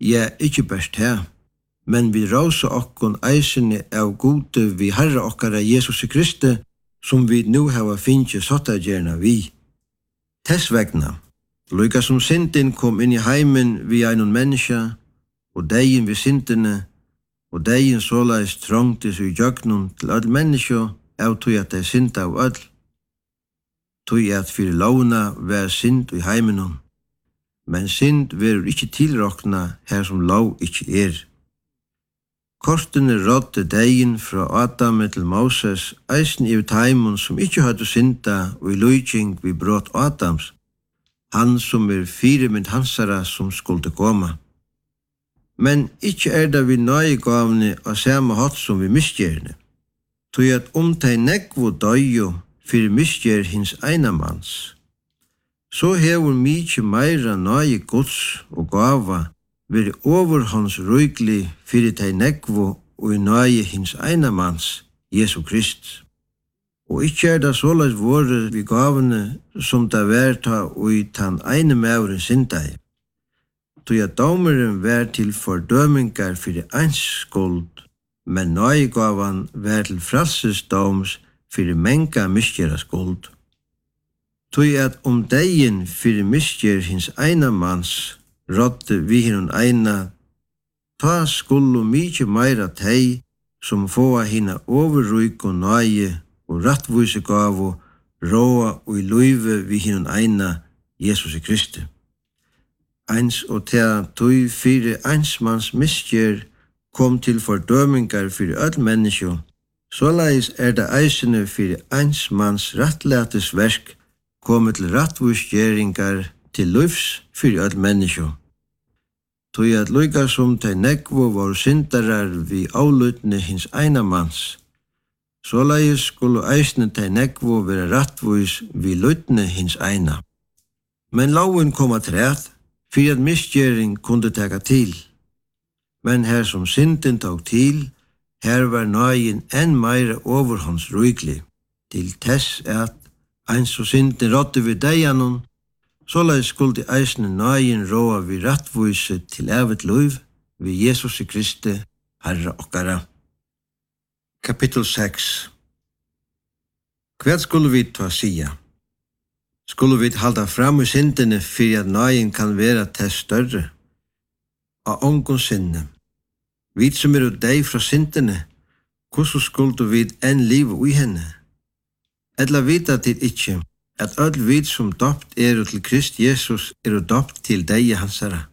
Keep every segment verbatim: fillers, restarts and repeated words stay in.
Ja, ikke best her, men vi råser okkon eisene av gode vi Herre okkara Jesus Kristi, som vi nu hava finnje sottagerna vi. Tess vegna, lykka som synden kom inn i heimen vi einon menneska, og degin vi syndene, og degin såleis trångtis i jøgnun til öll menneska, av tog at dei synda av öll. Tog at fyrir lovna vær synd i heimenon, men synd verur ikkje tilrokna her som lov ikkje er. Kortene rådde degin fra Adam til Moses, eisen i taimon som ikkje hadde synda og i lujking vi brått Adams, han som er fire mynd hansara som skulle komme. Men ikkje er det vi nøygavne av samme hatt som vi misgjerne. Tog at om tei nekvo døyo fyrir misgjer hins einamanns, så hever mykje meira nøye gods og gava veri overhånds røygli fyrir tei nekvo og i nøye hins einamanns, Jesu Krist. Og ikkje er det såleis våre vi gavene som det verta og i tann eine mauren sindai. Tog at domeren vær til fordømingar fyrir eins skuld, men nøygavan vær til frelsesdoms fyrir menga misgjera skuld. Tog at om degin fyrir misgjer hins einamanns rådde vi hinun eina, ta skullu mykje meira tei som få hina overruyk og nøye og rattvise gavu råa og i luive vi hinun eina, Jesus Kristi. Eins og ta tog fyrir einsmanns misgjer kom til fordømingar fyrir öll menneskjo, såleis er det eisene fyrir einsmanns rattlætes verk kommet til rattvusgjeringar til lufs fyrir öll menneskjo. Tog at lykka som tei nekvo var syndarar vi avlutne hins einamanns, såleis skulle eisne tei nekvo være rattvus vi lutne hins eina. Men loven kom at rætt, fyrir at misgjering kunde taka til. Men her som synden tok til, her var nøyen enn meira overhånds røygli, til tess at eins og synden rådde vi deianon, såleis skulle eisne nøyen råa vi rattvise til evet luiv vi Jesus Kristi, Herre okkara. Kapittel seks. Hva skulle vi ta sia? Skulle vi halda fram i syndene fyrir at nøyen kan vera tess større? Av ongon sinne. Vi som er deg fra syndene, hvordan skulle vi enn liv i henne? Etla vita til ikkje, at öll vid som dopt er til Krist Jesus er dopt til deg hansara.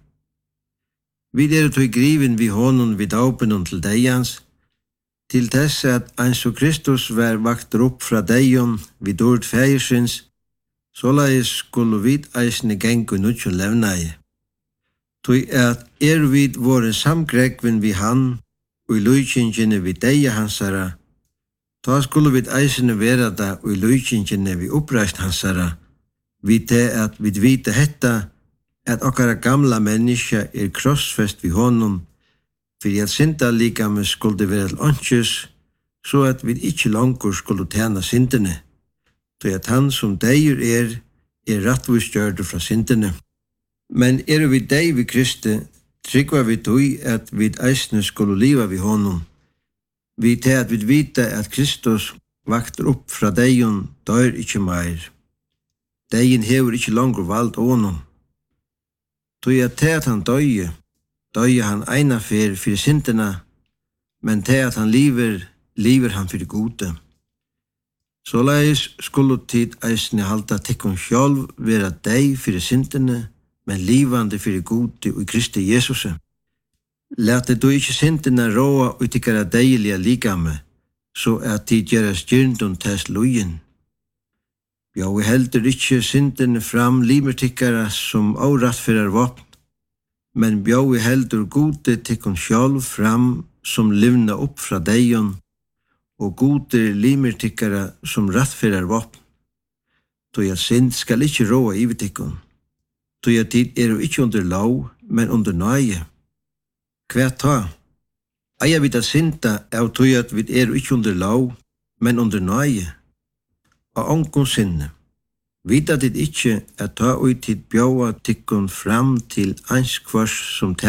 Vi er tog griven vi honon vid aupenon til deg hans, til tess at eins og Kristus var vakter opp fra deion vid ord feiersins, såleis skulle vi eisne gengu nutjon levnai. Tog at er vid våre samgrekven vi han, og i lujkingene vi deia hansara, ta skulle vi eisene vera da og i lujkingene vi oppreist hansara, vi te at vi vite hetta, at okkara gamla menneska er krossfest vi honom, fyrir at synda likame skulle vera til åndsjus, så at vi ikkje langur skulle tjena syndene, tog at han som deir er, er rattvusgjørde fra syndene. Men er vi deg vi Kristi, tryggva vi tog at vi eisne skulle liva vi honom. Vi til at vi vita at Kristus vakter opp fra deion, dør ikkje meir. Deien hever ikkje langer vald ånom. Tog at til at han døye, døye han eina fer fyrir syndena, men til at han liver, liver han fyrir gode. Såleis skulle tid eisne halda tikkun sjálv vera deg fyrir syndene, men livande fyrir gode og i Kristi Jesus. Lete du ikkje syndene råa ut ikkara deilige likame, så at tid gjera styrndun tess lujen. Ja, vi heldur ikkje syndene fram limertikkara som årattfyrar vopn, men bjau vi heldur gode tikkun sjálv fram som livna upp fra deion, og gode limertikkara som rattfyrar vopn. Tog at synd skal ikkje råa ivetikkun. Tog at tid er jo ikkje under lov, men under nøye. Hva ta? Eia vid a synda av tog at vi er jo ikkje under lov, men under nøye. Av ongon sinne. Vita tid ikkje at ta ut tid bjaua tikkun fram til einskvars som